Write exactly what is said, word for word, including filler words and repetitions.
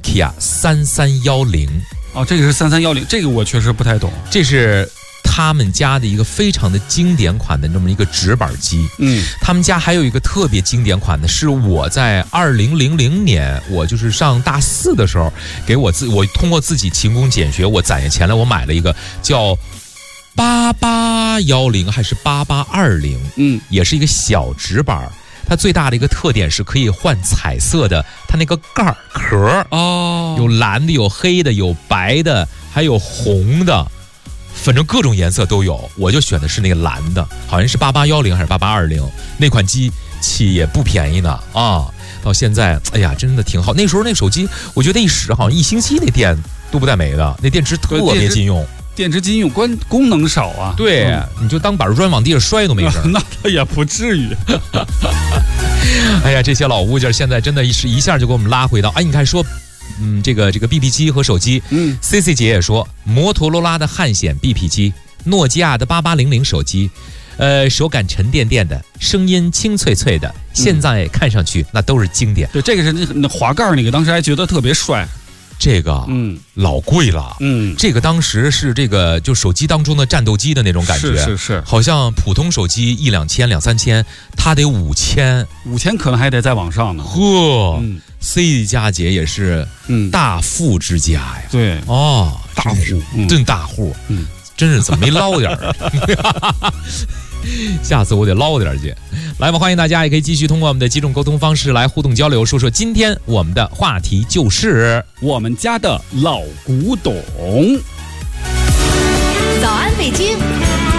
Nokia 三三一零。 哦，这个是三三一零，这个我确实不太懂。 这是他们家的一个非常的经典款的这么一个直板机。 嗯， 他们家还有一个特别经典款的，是我在二零零零年，我就是上大四的时候，给我自我通过自己勤工俭学，我攒下钱来，我买了一个叫八八一零还是八八二零， 嗯， 也是一个小直板。它最大的一个特点是可以换彩色的，它那个盖儿壳哦， 有蓝的，有黑的，有白的，还有红的，反正各种颜色都有。我就选的是那个蓝的，好像是八八一零还是八八二零，那款机器也不便宜呢啊！到现在，哎呀，真的挺好。那时候那手机，我觉得一使好像一星期那电都不带没的，那电池特别禁用。 电池禁用，关功能少啊。 对，嗯、你就当板砖往地上摔都没事、呃。 那倒也不至于。 哎呀，这些老物件现在真的是一下就给我们拉回到，哎，你看说，嗯，这个这个 B P 机和手机，嗯 ，C C 姐也说，摩托罗拉的汉显 B P 机，诺基亚的八八零零手机，呃，手感沉甸甸的，声音清脆脆的，现在看上去那都是经典。 对，这个是那滑盖那个，当时还觉得特别帅。 这个嗯老贵了，嗯，这个当时是这个就手机当中的战斗机的那种感觉， 是是是， 好像普通手机一两千两三千，它得五千， 五千可能还得再往上呢。 呵，嗯 ，C 家姐也是，嗯，大富之家呀， 对， 哦， 大户， 真大户，嗯，真是怎么没捞点儿？下次我得捞点去。来吧，欢迎大家也可以继续通过我们的几种沟通方式来互动交流，说说今天我们的话题就是我们家的老古董。 早安北京。